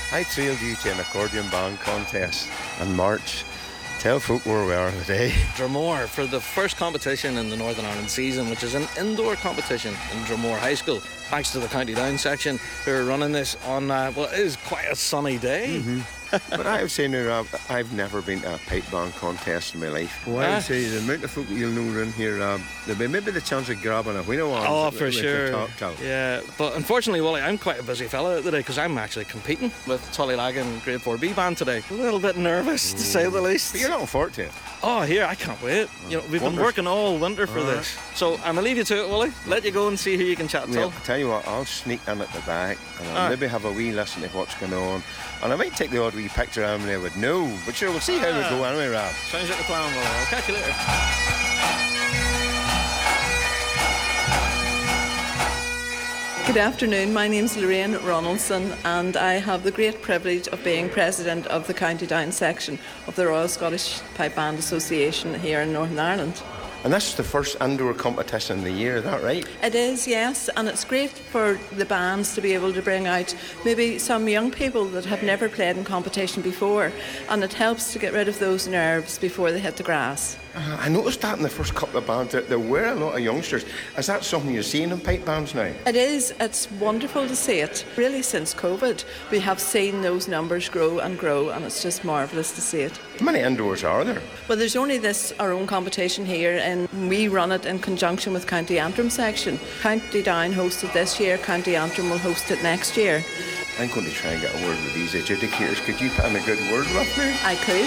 I trailed you to an accordion band contest in March. Tell folk where we are today. Dromore for the first competition in the Northern Ireland season, which is an indoor competition in Dromore High School. Thanks to the County Down section who are running this on, well, it is quite a sunny day. But I would say now, I've never been to a pipe band contest in my life. Well, I would say the amount of folk that you'll know around here, there'll be maybe the chance of grabbing a winnow on. Oh, for sure. Yeah, but unfortunately, Wally, I'm quite a busy fella today because I'm actually competing with Tullylagan Grade 4B band today. A little bit nervous, to say the least. But you're looking forward to it. Oh, here, I can't wait. You know, we've been working all winter for this. So I'm going to leave you to it, Wally. Let you go and see who you can chat to. Yeah, I'll tell you what, I'll sneak in at the back and I'll maybe have a wee listen to what's going on. And I might take the odd wee picture of him I would know. But sure, we'll see how we go anyway, Rob. Sounds like a plan, Wally. I'll catch you later. Good afternoon, my name's Lorraine Ronaldson and I have the great privilege of being President of the County Down section of the Royal Scottish Pipe Band Association here in Northern Ireland. And this is the first indoor competition of the year, is that right? It is, yes, and it's great for the bands to be able to bring out maybe some young people that have never played in competition before, and it helps to get rid of those nerves before they hit the grass. I noticed that in the first couple of bands, there were a lot of youngsters. Is that something you're seeing in pipe bands now? It is. It's wonderful to see it. Really, since COVID, we have seen those numbers grow, and it's just marvellous to see it. How many indoors are there? Well, there's only our own competition here, and we run it in conjunction with County Antrim section. County Down hosted this year, County Antrim will host it next year. I'm going to try and get a word with these adjudicators. Could you put in a good word with me? I could.